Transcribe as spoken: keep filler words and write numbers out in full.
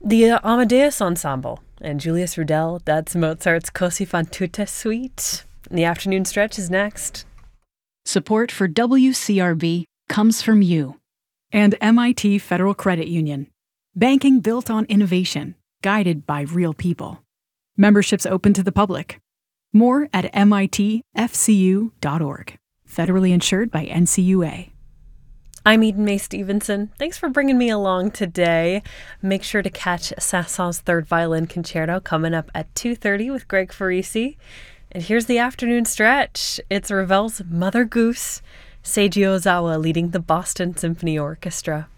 The uh, Amadeus Ensemble and Julius Rudel, that's Mozart's Così fan tutte suite. The afternoon stretch is next. Support for W C R B comes from you and M I T Federal Credit Union. Banking built on innovation, guided by real people. Memberships open to the public. More at M I T F C U dot org. Federally insured by N C U A. I'm Eden Mae Stevenson. Thanks for bringing me along today. Make sure to catch Saint-Saëns' Third Violin Concerto coming up at two thirty with Greg Farisi. And here's the afternoon stretch. It's Ravel's Mother Goose, Seiji Ozawa leading the Boston Symphony Orchestra.